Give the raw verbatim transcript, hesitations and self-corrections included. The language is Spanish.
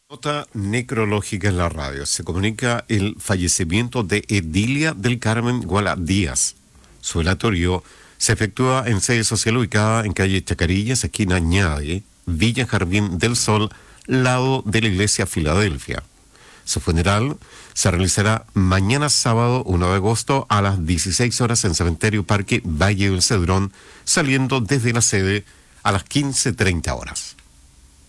Nota necrológica en la radio. Se comunica el fallecimiento de Edilia del Carmen Guala Díaz. Su velatorio se efectúa en sede social ubicada en calle Chacarillas, esquina Ñade, Villa Jardín del Sol, lado de la iglesia Filadelfia. Su funeral se realizará mañana sábado uno de agosto a las dieciséis horas en Cementerio Parque Valle del Cedrón, saliendo desde la sede a las quince treinta horas.